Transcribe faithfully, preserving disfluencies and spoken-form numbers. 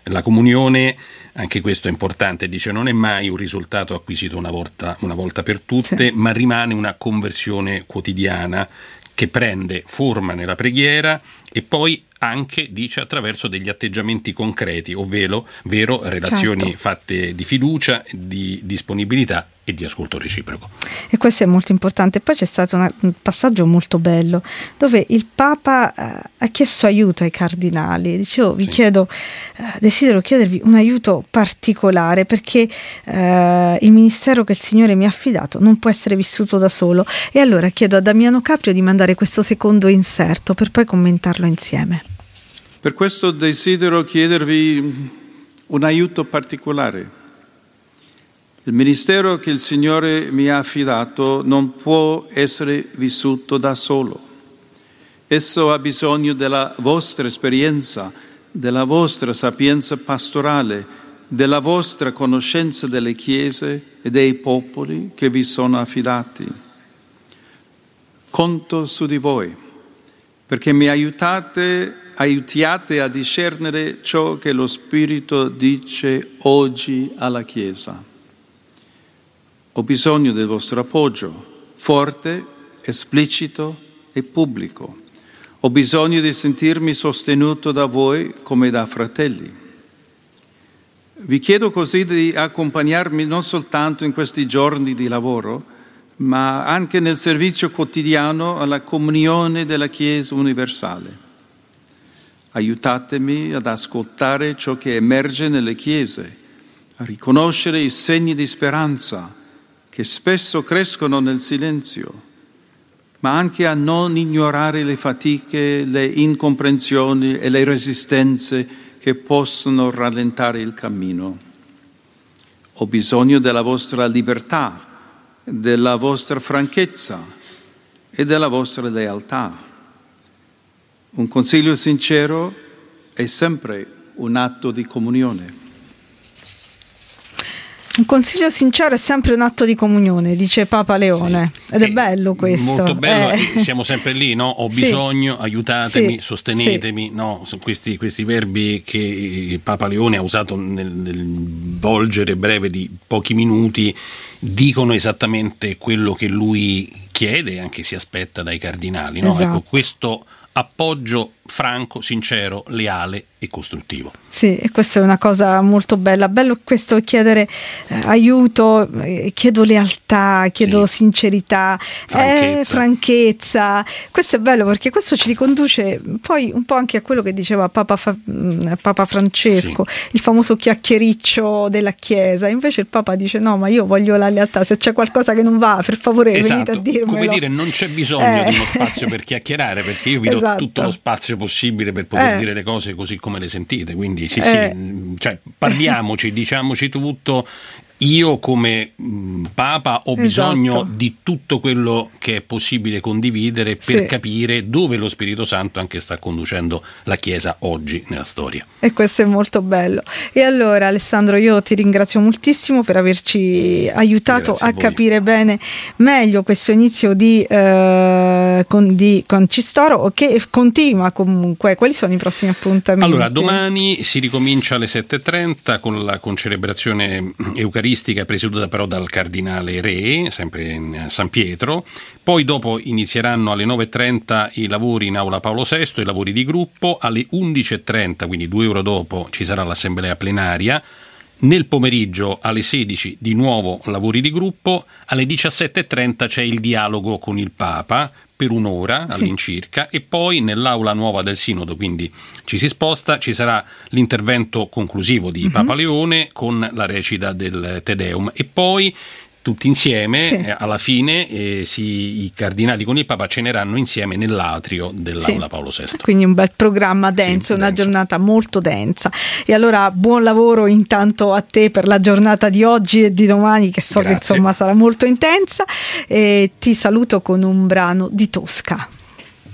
La comunione, anche questo è importante, dice non è mai un risultato acquisito una volta, una volta per tutte, sì. ma rimane una conversione quotidiana che prende forma nella preghiera e poi anche, dice, attraverso degli atteggiamenti concreti, ovvero vero, relazioni certo. fatte di fiducia, di disponibilità e di ascolto reciproco. E questo è molto importante. Poi c'è stato una, un passaggio molto bello dove il Papa eh, ha chiesto aiuto ai cardinali. Dicevo, vi sì. chiedo, eh, desidero chiedervi un aiuto particolare perché eh, il ministero che il Signore mi ha affidato non può essere vissuto da solo. E allora chiedo a Damiano Caprio di mandare questo secondo inserto per poi commentarlo insieme. Per questo desidero chiedervi un aiuto particolare. Il ministero che il Signore mi ha affidato non può essere vissuto da solo. Esso ha bisogno della vostra esperienza, della vostra sapienza pastorale, della vostra conoscenza delle chiese e dei popoli che vi sono affidati. Conto su di voi, perché mi aiutate aiutiate a discernere ciò che lo Spirito dice oggi alla Chiesa. Ho bisogno del vostro appoggio, forte, esplicito e pubblico. Ho bisogno di sentirmi sostenuto da voi come da fratelli. Vi chiedo così di accompagnarmi non soltanto in questi giorni di lavoro, ma anche nel servizio quotidiano alla comunione della Chiesa universale. Aiutatemi ad ascoltare ciò che emerge nelle chiese, a riconoscere i segni di speranza che spesso crescono nel silenzio, ma anche a non ignorare le fatiche, le incomprensioni e le resistenze che possono rallentare il cammino. Ho bisogno della vostra libertà, della vostra franchezza e della vostra lealtà. Un consiglio sincero è sempre un atto di comunione. Un consiglio sincero è sempre un atto di comunione, dice Papa Leone, sì. ed è, è bello questo. Molto bello, eh. siamo sempre lì, no? Ho bisogno, sì. aiutatemi, sì. sostenetemi, sì. no? Sono questi, questi verbi che Papa Leone ha usato nel, nel volgere breve di pochi minuti, dicono esattamente quello che lui chiede e anche si aspetta dai cardinali, no? Esatto. Ecco, questo appoggio franco, sincero, leale e costruttivo. Sì, e questa è una cosa molto bella. Bello questo chiedere eh, aiuto, eh, chiedo lealtà, chiedo sì. sincerità, franchezza. Eh, franchezza. Questo è bello perché questo ci riconduce poi un po' anche a quello che diceva Papa, Fa- Papa Francesco, sì. il famoso chiacchiericcio della Chiesa. Invece il Papa dice no, ma io voglio la lealtà, se c'è qualcosa che non va, per favore esatto. venite a dirmelo. Come dire, non c'è bisogno eh. di uno spazio per chiacchierare, perché io vi do esatto. tutto lo spazio possibile per poter eh. dire le cose così come le sentite, quindi sì eh. sì, cioè parliamoci, diciamoci tutto. Io come mh, Papa ho esatto. bisogno di tutto quello che è possibile condividere per sì. capire dove lo Spirito Santo anche sta conducendo la Chiesa oggi nella storia. E questo è molto bello. E allora Alessandro, io ti ringrazio moltissimo per averci aiutato a, a capire bene meglio questo inizio di, eh, con, di Concistoro, che continua comunque. Quali sono i prossimi appuntamenti? Allora, domani si ricomincia alle sette e trenta con la concelebrazione eucaristica presieduta però dal Cardinale Re, sempre in San Pietro. Poi dopo inizieranno alle nove e trenta i lavori in Aula Paolo sesto, i lavori di gruppo. Alle undici e trenta, quindi due ore dopo, ci sarà l'assemblea plenaria. Nel pomeriggio alle sedici di nuovo lavori di gruppo. Alle diciassette e trenta c'è il dialogo con il Papa per un'ora sì. all'incirca, e poi nell'aula nuova del Sinodo, quindi ci si sposta, ci sarà l'intervento conclusivo di uh-huh. Papa Leone con la recita del Te Deum, e poi tutti insieme sì. eh, alla fine eh, si, i cardinali con il Papa ceneranno insieme nell'atrio dell'Aula sì. Paolo sesto. Quindi un bel programma denso, sì, una denso. giornata molto densa. E allora buon lavoro intanto a te per la giornata di oggi e di domani, che so Grazie. che insomma sarà molto intensa, e ti saluto con un brano di Tosca.